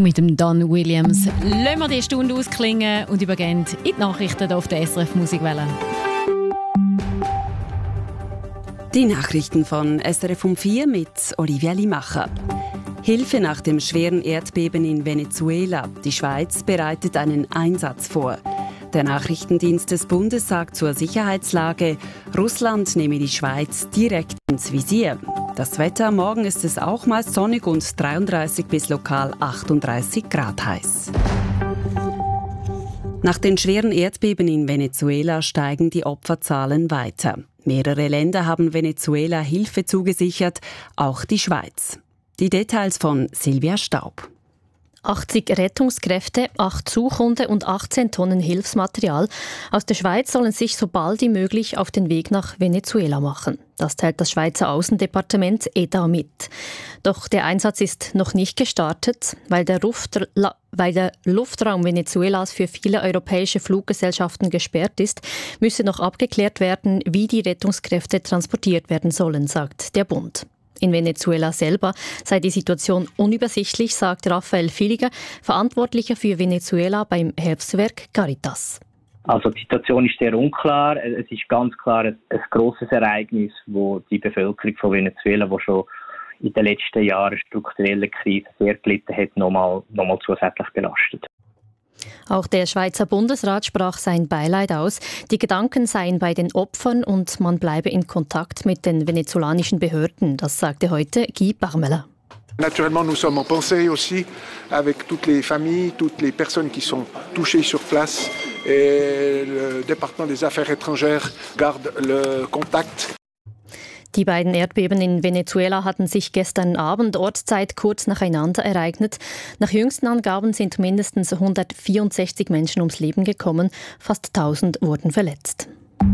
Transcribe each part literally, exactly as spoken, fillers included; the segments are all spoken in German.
Und mit dem Don Williams lassen wir die Stunde ausklingen und übergehen in die Nachrichten auf der S R F Musikwelle. Die Nachrichten von S R F um vier mit Olivia Limacher. Hilfe nach dem schweren Erdbeben in Venezuela. Die Schweiz bereitet einen Einsatz vor. Der Nachrichtendienst des Bundes sagt zur Sicherheitslage, Russland nehme die Schweiz direkt ins Visier. Das Wetter, morgen ist es auch meist sonnig und dreiunddreißig bis lokal achtunddreißig Grad heiß. Nach den schweren Erdbeben in Venezuela steigen die Opferzahlen weiter. Mehrere Länder haben Venezuela Hilfe zugesichert, auch die Schweiz. Die Details von Silvia Staub. achtzig Rettungskräfte, acht Suchhunde und achtzehn Tonnen Hilfsmaterial aus der Schweiz sollen sich so bald wie möglich auf den Weg nach Venezuela machen. Das teilt das Schweizer Außendepartement E D A mit. Doch der Einsatz ist noch nicht gestartet, weil der, Luft, weil der Luftraum Venezuelas für viele europäische Fluggesellschaften gesperrt ist, müsse noch abgeklärt werden, wie die Rettungskräfte transportiert werden sollen, sagt der Bund. In Venezuela selber sei die Situation unübersichtlich, sagt Raphael Filiger, Verantwortlicher für Venezuela beim Hilfswerk Caritas. Also die Situation ist sehr unklar. Es ist ganz klar ein, ein grosses Ereignis, wo die Bevölkerung von Venezuela, die schon in den letzten Jahren strukturelle Krise sehr gelitten hat, nochmal, nochmal zusätzlich belastet. Auch der Schweizer Bundesrat sprach sein Beileid aus. Die Gedanken seien bei den Opfern und man bleibe in Kontakt mit den venezolanischen Behörden. Das sagte heute Guy Parmelin. Naturellement, nous sommes en pensée aussi avec toutes les familles, toutes les personnes qui sont touchées sur place. Et le département des Affaires étrangères garde le contact. Die beiden Erdbeben in Venezuela hatten sich gestern Abend Ortszeit kurz nacheinander ereignet. Nach jüngsten Angaben sind mindestens hundertvierundsechzig Menschen ums Leben gekommen, fast tausend wurden verletzt.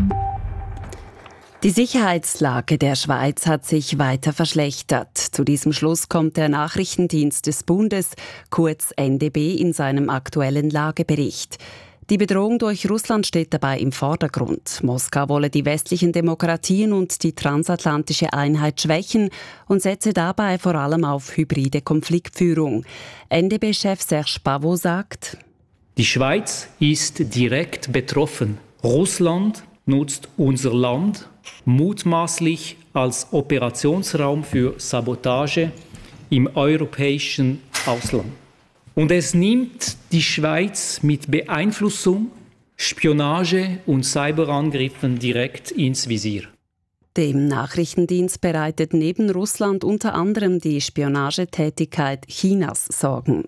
Die Sicherheitslage der Schweiz hat sich weiter verschlechtert. Zu diesem Schluss kommt der Nachrichtendienst des Bundes, kurz N D B, in seinem aktuellen Lagebericht. Die Bedrohung durch Russland steht dabei im Vordergrund. Moskau wolle die westlichen Demokratien und die transatlantische Einheit schwächen und setze dabei vor allem auf hybride Konfliktführung. N D B-Chef Serge Pavot sagt: Die Schweiz ist direkt betroffen. Russland nutzt unser Land mutmaßlich als Operationsraum für Sabotage im europäischen Ausland. Und es nimmt die Schweiz mit Beeinflussung, Spionage und Cyberangriffen direkt ins Visier. Dem Nachrichtendienst bereitet neben Russland unter anderem die Spionagetätigkeit Chinas Sorgen.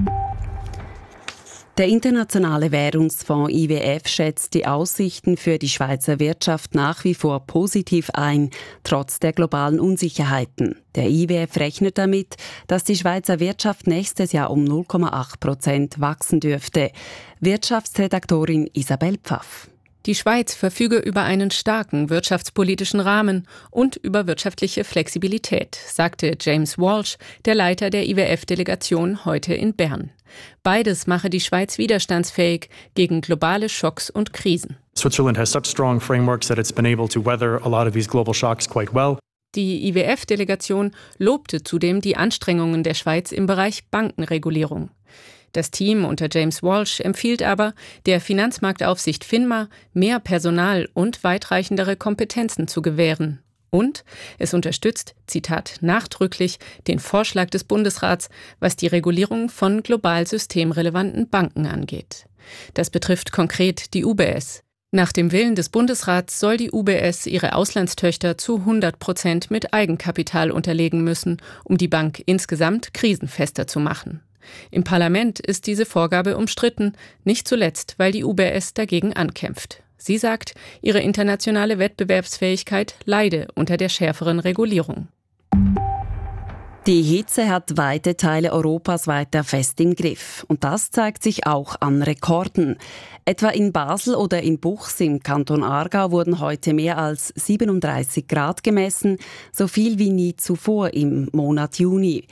Der Internationale Währungsfonds I W F schätzt die Aussichten für die Schweizer Wirtschaft nach wie vor positiv ein, trotz der globalen Unsicherheiten. Der I W F rechnet damit, dass die Schweizer Wirtschaft nächstes Jahr um null Komma acht Prozent wachsen dürfte. Wirtschaftsredaktorin Isabel Pfaff. Die Schweiz verfüge über einen starken wirtschaftspolitischen Rahmen und über wirtschaftliche Flexibilität, sagte James Walsh, der Leiter der I W F-Delegation, heute in Bern. Beides mache die Schweiz widerstandsfähig gegen globale Schocks und Krisen. Switzerland has such strong frameworks that it's been able to weather a lot of these global shocks quite well. Die I W F-Delegation lobte zudem die Anstrengungen der Schweiz im Bereich Bankenregulierung. Das Team unter James Walsh empfiehlt aber, der Finanzmarktaufsicht FINMA mehr Personal und weitreichendere Kompetenzen zu gewähren. Und es unterstützt, Zitat, nachdrücklich den Vorschlag des Bundesrats, was die Regulierung von global systemrelevanten Banken angeht. Das betrifft konkret die U B S. Nach dem Willen des Bundesrats soll die U B S ihre Auslandstöchter zu hundert Prozent mit Eigenkapital unterlegen müssen, um die Bank insgesamt krisenfester zu machen. Im Parlament ist diese Vorgabe umstritten, nicht zuletzt, weil die U B S dagegen ankämpft. Sie sagt, ihre internationale Wettbewerbsfähigkeit leide unter der schärferen Regulierung. Die Hitze hat weite Teile Europas weiter fest im Griff. Und das zeigt sich auch an Rekorden. Etwa in Basel oder in Buchs im Kanton Aargau wurden heute mehr als siebenunddreißig Grad gemessen, so viel wie nie zuvor im Monat Juni.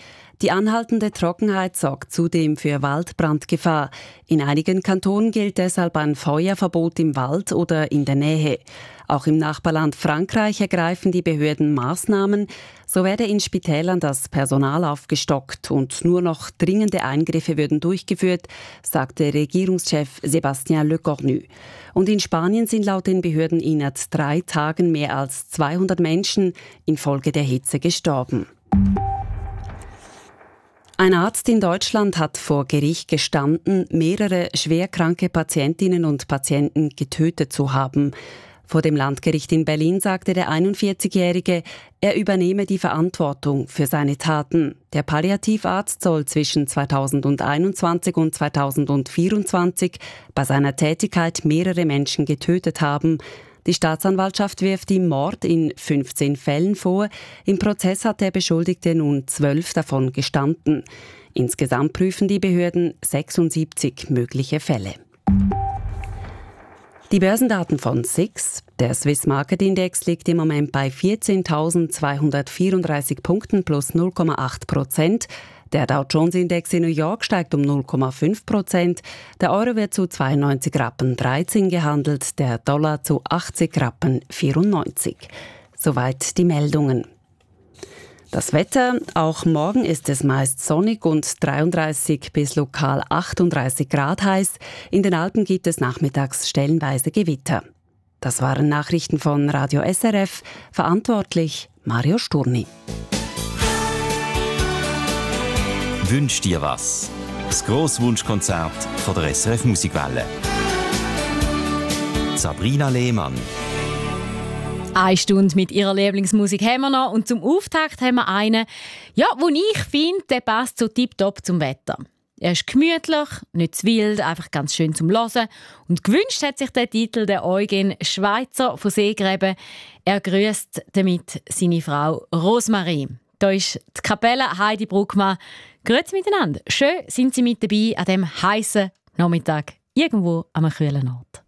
Die anhaltende Trockenheit sorgt zudem für Waldbrandgefahr. In einigen Kantonen gilt deshalb ein Feuerverbot im Wald oder in der Nähe. Auch im Nachbarland Frankreich ergreifen die Behörden Maßnahmen. So werde in Spitälern das Personal aufgestockt und nur noch dringende Eingriffe würden durchgeführt, sagte Regierungschef Sébastien Lecornu. Und in Spanien sind laut den Behörden innerhalb drei Tagen mehr als zweihundert Menschen infolge der Hitze gestorben. Ein Arzt in Deutschland hat vor Gericht gestanden, mehrere schwerkranke Patientinnen und Patienten getötet zu haben. Vor dem Landgericht in Berlin sagte der einundvierzigjährige, er übernehme die Verantwortung für seine Taten. Der Palliativarzt soll zwischen zweitausendeinundzwanzig und zweitausendvierundzwanzig bei seiner Tätigkeit mehrere Menschen getötet haben. Die Staatsanwaltschaft wirft ihm Mord in fünfzehn Fällen vor. Im Prozess hat der Beschuldigte nun zwölf davon gestanden. Insgesamt prüfen die Behörden sechsundsiebzig mögliche Fälle. Die Börsendaten von S I X. Der Swiss Market Index liegt im Moment bei vierzehntausendzweihundertvierunddreißig Punkten plus null Komma acht Prozent. Der Dow Jones Index in New York steigt um null Komma fünf Prozent. Der Euro wird zu zweiundneunzig Rappen dreizehn gehandelt, der Dollar zu achtzig Rappen vierundneunzig. Soweit die Meldungen. Das Wetter, auch morgen ist es meist sonnig und dreiunddreißig bis lokal achtunddreißig Grad heiß. In den Alpen gibt es nachmittags stellenweise Gewitter. Das waren Nachrichten von Radio S R F, verantwortlich Mario Sturni. «Wünsch dir was?» Das Grosswunschkonzert von der S R F Musikwelle. Sabrina Lehmann. Eine Stunde mit ihrer Lieblingsmusik haben wir noch und zum Auftakt haben wir einen, ja, wo ich finde, der passt so tipptopp zum Wetter. Er ist gemütlich, nicht zu wild, einfach ganz schön zum Hören. Und gewünscht hat sich der Titel der Eugen Schweizer von Seegräben. Er grüßt damit seine Frau Rosmarie. Da ist die Kapelle Heidi Bruckmann. Grüezi miteinander. Schön sind Sie mit dabei an diesem heißen Nachmittag irgendwo an einem kühlen Ort.